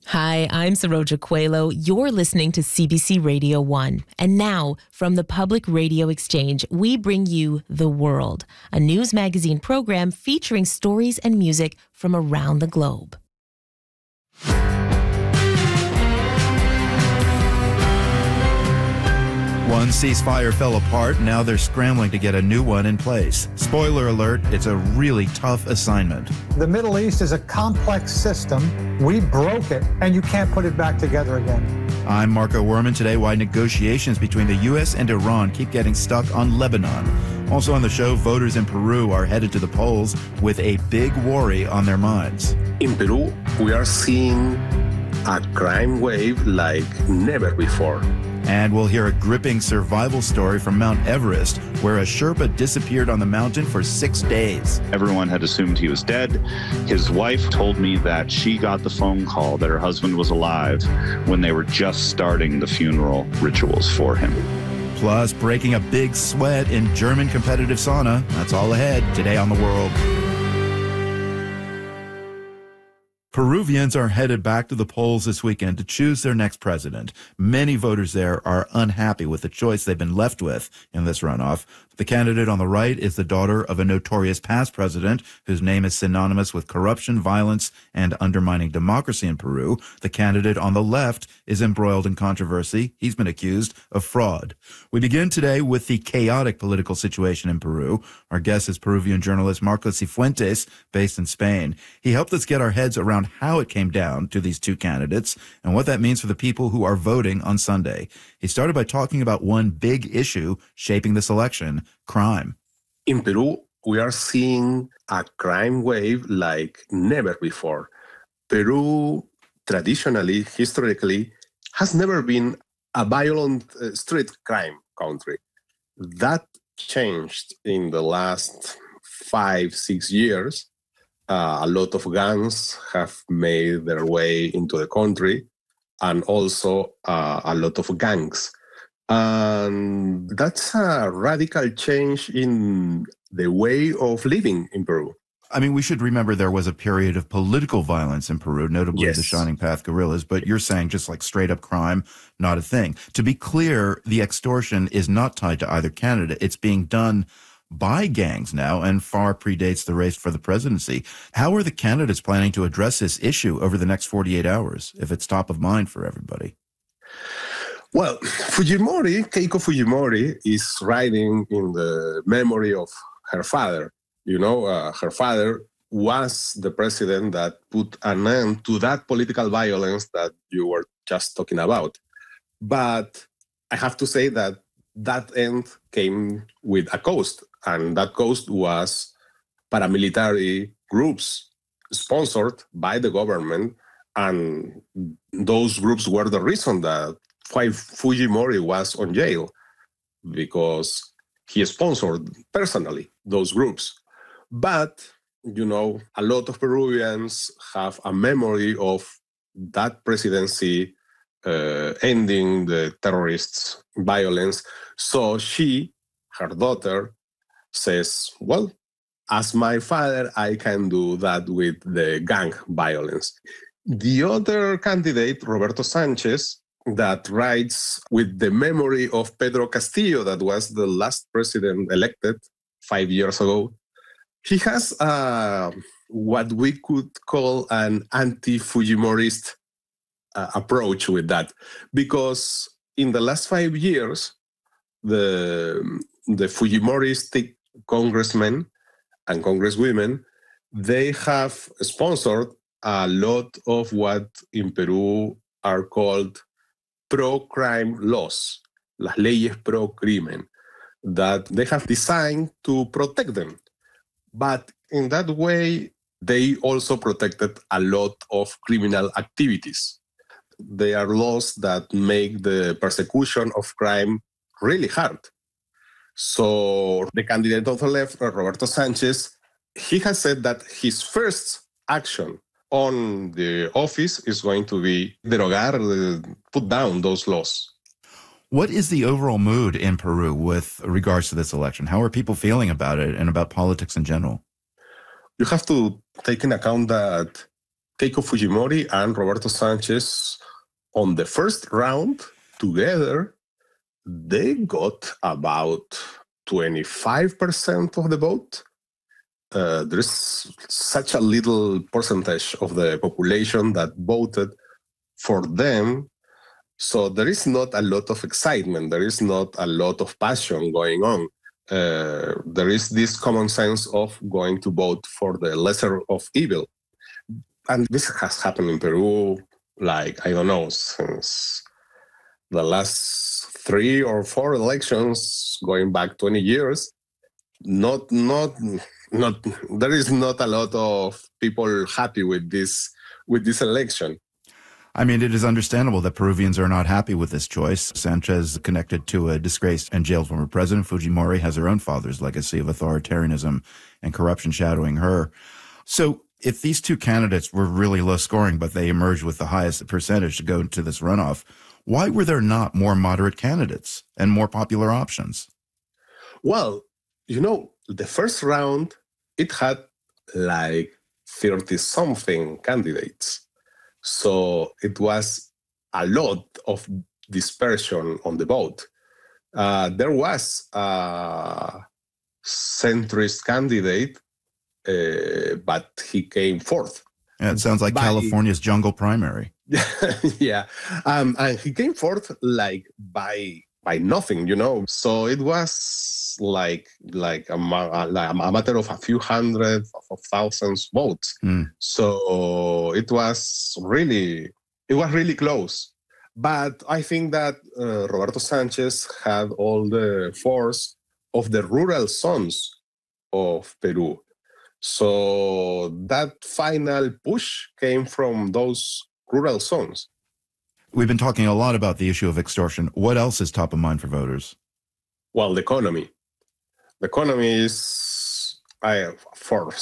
Hi, I'm Saroja Coelho. You're listening to CBC Radio 1. And now, from the Public Radio Exchange, we bring you The World, a news magazine program featuring stories and music from around the globe. One ceasefire fell apart. Now they're scrambling to get a new one in place. Spoiler alert, it's a really tough assignment. The Middle East is a complex system. We broke it, and you can't put it back together again. I'm Marco Werman. Today, why negotiations between the U.S. and Iran keep getting stuck on Lebanon. Also on the show, voters in Peru are headed to the polls with a big worry on their minds. In Peru, we are seeing a crime wave like never before. And we'll hear a gripping survival story from Mount Everest, where a Sherpa disappeared on the mountain for 6 days. Everyone had assumed he was dead. His wife told me that she got the phone call that her husband was alive when they were just starting the funeral rituals for him. Plus, breaking a big sweat in German competitive sauna. That's all ahead today on The World. Peruvians are headed back to the polls this weekend to choose their next president. Many voters there are unhappy with the choice they've been left with in this runoff. The candidate on the right is the daughter of a notorious past president whose name is synonymous with corruption, violence, and undermining democracy in Peru. The candidate on the left is embroiled in controversy. He's been accused of fraud. We begin today with the chaotic political situation in Peru. Our guest is Peruvian journalist Marcos Cifuentes, based in Spain. He helped us get our heads around how it came down to these two candidates and what that means for the people who are voting on Sunday. He started by talking about one big issue shaping this election: crime. In Peru, we are seeing a crime wave like never before. Peru, traditionally, historically, has never been a violent street crime country. That changed in the last 5-6 years. A lot of gangs have made their way into the country, and also a lot of gangs. And that's a radical change in the way of living in Peru. I mean, we should remember there was a period of political violence in Peru, notably Yes. the Shining Path guerrillas, but you're saying just like straight up crime, not a thing. To be clear, the extortion is not tied to either candidate. It's being done by gangs now and far predates the race for the presidency. How are the candidates planning to address this issue over the next 48 hours, if it's top of mind for everybody? Well, Keiko Fujimori, is riding in the memory of her father. You know, her father was the president that put an end to that political violence that you were just talking about. But I have to say that that end came with a cost, and that cost was paramilitary groups sponsored by the government, and those groups were the reason that why Fujimori was on jail, because he sponsored personally those groups. But, you know, a lot of Peruvians have a memory of that presidency ending the terrorists' violence. So her daughter, says, well, as my father, I can do that with the gang violence. The other candidate, Roberto Sanchez, that rides with the memory of Pedro Castillo, that was the last president elected 5 years ago, he has what we could call an anti-Fujimorist approach with that. Because in the last 5 years, the Fujimoristic congressmen and congresswomen, they have sponsored a lot of what in Peru are called pro-crime laws, las leyes pro-crimen, that they have designed to protect them. But in that way, they also protected a lot of criminal activities. They are laws that make the persecution of crime really hard. So the candidate on the left, Roberto Sanchez, he has said that his first action on the office is going to be derogar, put down those laws. What is the overall mood in Peru with regards to this election? How are people feeling about it and about politics in general? You have to take in account that Keiko Fujimori and Roberto Sanchez, on the first round together, they got about 25% of the vote. There's such a little percentage of the population that voted for them. So there is not a lot of excitement. There is not a lot of passion going on. There is this common sense of going to vote for the lesser of evil. And this has happened in Peru, like, I don't know, since the last 3 or 4 elections, going back 20 years. There is not a lot of people happy with this election. I mean, it is understandable that Peruvians are not happy with this choice. Sanchez, connected to a disgraced and jailed former president. Fujimori has her own father's legacy of authoritarianism and corruption shadowing her. So if these two candidates were really low scoring, but they emerged with the highest percentage to go into this runoff, why were there not more moderate candidates and more popular options? Well, the first round, it had like 30-something candidates. So it was a lot of dispersion on the vote. There was a centrist candidate, but he came fourth. Yeah, it sounds like California's jungle primary. Yeah, and he came fourth like by nothing, So it was like a matter of a few hundred of thousands votes. So it was really close. But I think that Roberto Sanchez had all the force of the rural zones of Peru. So that final push came from those rural zones. We've been talking a lot about the issue of extortion. What else is top of mind for voters? Well, the economy. The economy is, for